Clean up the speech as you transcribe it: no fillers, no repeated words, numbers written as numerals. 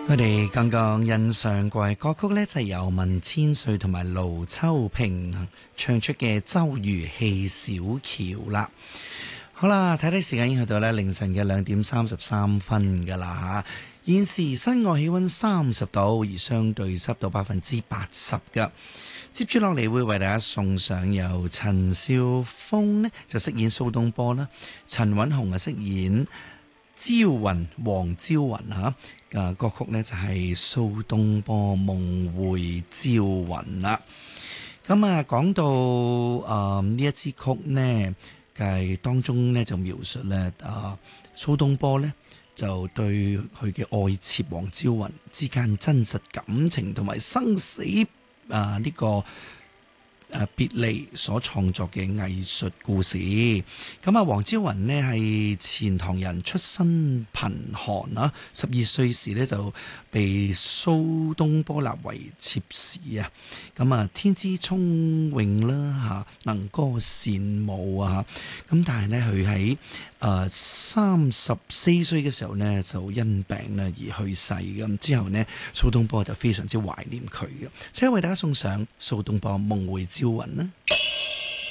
佢哋剛剛欣賞過嘅歌曲呢，就係由文千歲同埋盧秋萍唱出嘅《周瑜戲小橋》啦。好啦，睇睇時間已經去到咧凌晨嘅2:33噶啦吓。現時室外氣溫30度，而相對濕度80%噶。接住落嚟會為大家送上由陳少峰呢就飾演蘇東坡啦，陳韻紅啊飾演朝雲黃朝雲吓嘅歌曲呢，就係蘇東坡夢回朝雲啦。咁啊講到呢一支曲呢，嘅當中呢就描述咧蘇東坡呢就對佢嘅愛妾黃朝雲之間真實感情同埋生死呢個別離所創作嘅藝術故事。咁啊，黃朝雲呢係錢塘人，出身貧寒啦。12歲時呢就被蘇東坡立為妾侍啊。咁啊，天資聰穎啦嚇，能歌善舞啊。咁但係呢，佢喺34歲嘅時候呢，就因病呢而去世。咁之後呢，蘇東坡就非常之懷念佢嘅。請為大家送上蘇東坡夢回朝雲啦。